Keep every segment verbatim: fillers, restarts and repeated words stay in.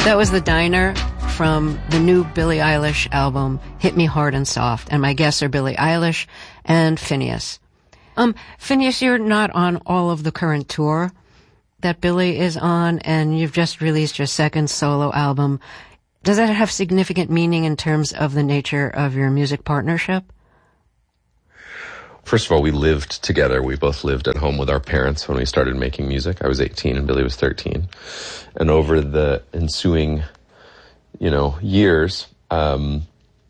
That was The Diner from the new Billie Eilish album, Hit Me Hard and Soft. And my guests are Billie Eilish and Finneas. Um, Finneas, you're not on all of the current tour that Billie is on, and you've just released your second solo album. Does that have significant meaning in terms of the nature of your music partnership? First of all, we lived together. We both lived at home with our parents when we started making music. I was eighteen and Billie was thirteen. And over the ensuing, you know, years, um,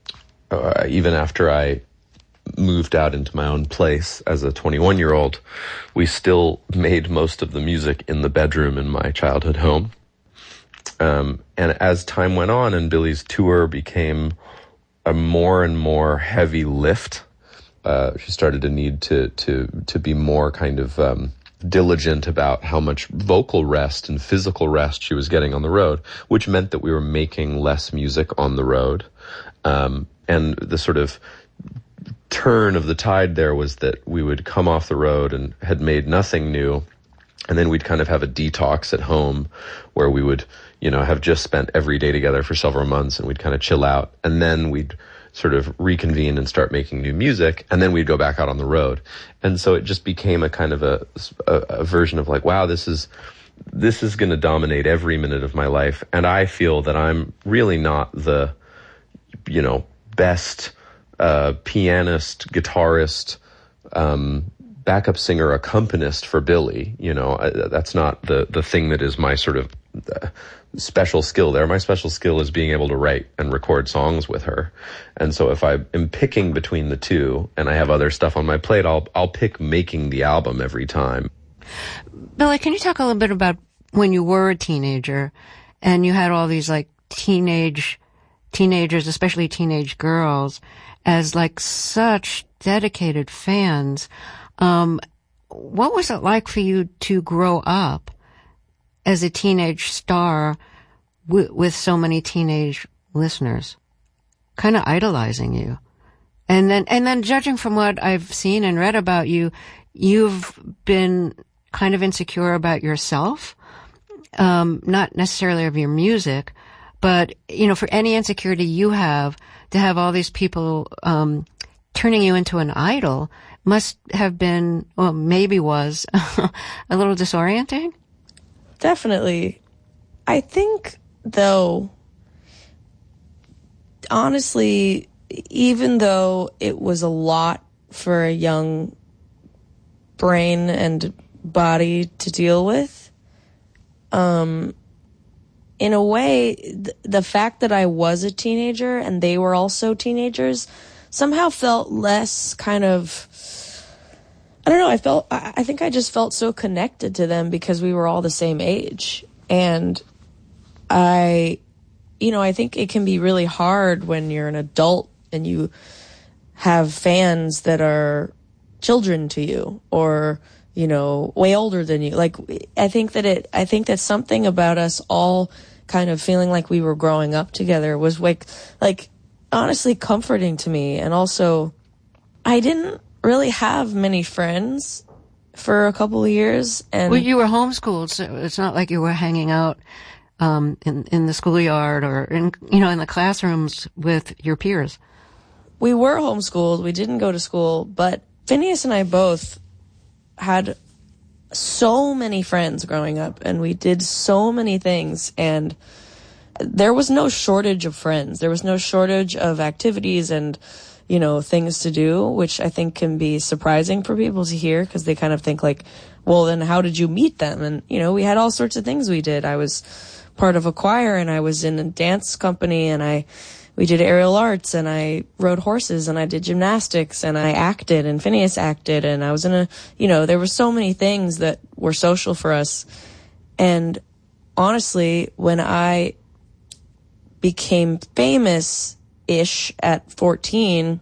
uh, even after I moved out into my own place as a twenty-one-year-old, we still made most of the music in the bedroom in my childhood home. Um, and as time went on and Billie's tour became a more and more heavy lift, uh, she started to need to to to be more kind of um, diligent about how much vocal rest and physical rest she was getting on the road, which meant that we were making less music on the road. Um, and the sort of turn of the tide there was that we would come off the road and had made nothing new, and then we'd kind of have a detox at home where we would, you know, have just spent every day together for several months, and we'd kind of chill out, and then we'd sort of reconvene and start making new music, and then we'd go back out on the road. And so it just became a kind of a, a, a version of like, wow, this is this is going to dominate every minute of my life, and I feel that I'm really not the, you know, best Uh, pianist, guitarist, um, backup singer, accompanist for Billie. You know, I, that's not the, the thing that is my sort of uh, special skill there. My special skill is being able to write and record songs with her. And so if I am picking between the two and I have other stuff on my plate, I'll, I'll pick making the album every time. Billie, can you talk a little bit about when you were a teenager and you had all these like teenage, teenagers, especially teenage girls, as like such dedicated fans. Um, what was it like for you to grow up as a teenage star w- with so many teenage listeners, kind of idolizing you? And then, and then judging from what I've seen and read about you, you've been kind of insecure about yourself, um, not necessarily of your music, but, you know, for any insecurity you have, to have all these people um, turning you into an idol must have been, well, maybe was, a little disorienting? Definitely. I think, though, honestly, even though it was a lot for a young brain and body to deal with, um, in a way, th- the fact that I was a teenager and they were also teenagers somehow felt less kind of, I don't know, I felt, I, I think I just felt so connected to them because we were all the same age. And I, you know, I think it can be really hard when you're an adult and you have fans that are children to you or, you know, way older than you. Like, I think that it, I think that something about us all kind of feeling like we were growing up together was like, like honestly comforting to me. And also, I didn't really have many friends for a couple of years. And well, you were homeschooled, so it's not like you were hanging out um, in in the schoolyard or in, you know, in the classrooms with your peers. We were homeschooled. We didn't go to school, but Finneas and I both had so many friends growing up, and we did so many things, and there was no shortage of friends. There was no shortage of activities and, you know, things to do, which I think can be surprising for people to hear because they kind of think like, well, then how did you meet them? And, you know, we had all sorts of things we did. I was part of a choir, and I was in a dance company, and I we did aerial arts, and I rode horses, and I did gymnastics, and I acted, and Finneas acted, and I was in a, you know, there were so many things that were social for us. And honestly, when I became famous-ish at fourteen,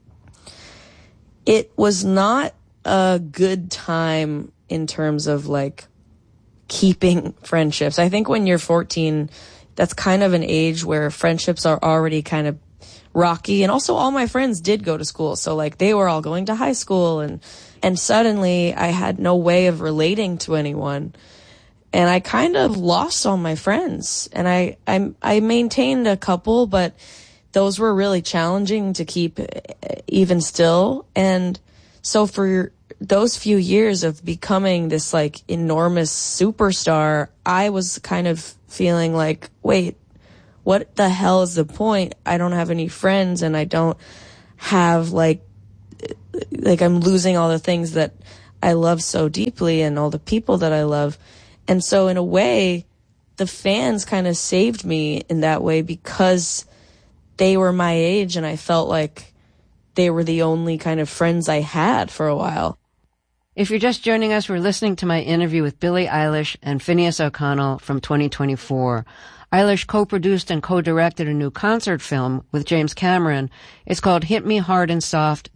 it was not a good time in terms of, like, keeping friendships. I think when you're fourteen, that's kind of an age where friendships are already kind of rocky. And also all my friends did go to school. So like they were all going to high school, and, and suddenly I had no way of relating to anyone. and I kind of lost all my friends. And I, I, I maintained a couple, but those were really challenging to keep even still. And so for those few years of becoming this like enormous superstar, I was kind of feeling like, wait, what the hell is the point? I don't have any friends, and I don't have like, like I'm losing all the things that I love so deeply and all the people that I love. And so in a way, the fans kind of saved me in that way, because they were my age and I felt like they were the only kind of friends I had for a while. If you're just joining us, we're listening to my interview with Billie Eilish and Finneas O'Connell from twenty twenty-four. Eilish co-produced and co-directed a new concert film with James Cameron. It's called Hit Me Hard and Soft,